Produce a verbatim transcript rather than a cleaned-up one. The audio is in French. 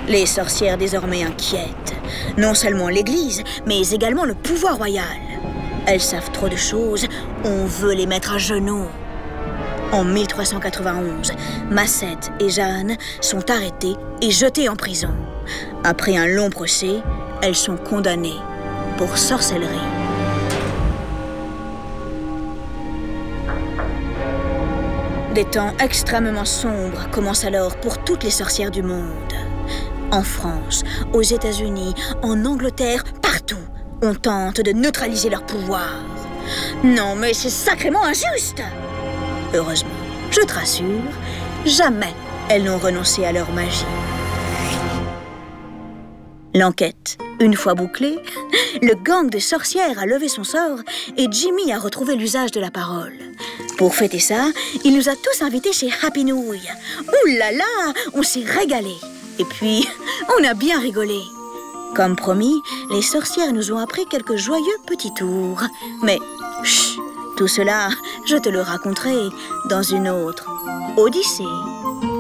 Les sorcières désormais inquiètent. Non seulement l'Église, mais également le pouvoir royal. Elles savent trop de choses, on veut les mettre à genoux. En mille trois cent quatre-vingt-onze, Macette et Jeanne sont arrêtées et jetées en prison. Après un long procès, elles sont condamnées pour sorcellerie. Des temps extrêmement sombres commencent alors pour toutes les sorcières du monde. En France, aux États-Unis, en Angleterre, partout, on tente de neutraliser leur pouvoir. Non, mais c'est sacrément injuste! Heureusement, je te rassure, jamais elles n'ont renoncé à leur magie. L'enquête, une fois bouclée, le gang de sorcières a levé son sort et Jimmy a retrouvé l'usage de la parole. Pour fêter ça, il nous a tous invités chez Happy Nouille. Ouh là là, on s'est régalé. Et puis, on a bien rigolé. Comme promis, les sorcières nous ont appris quelques joyeux petits tours. Mais, chut, tout cela, je te le raconterai dans une autre Odyssée.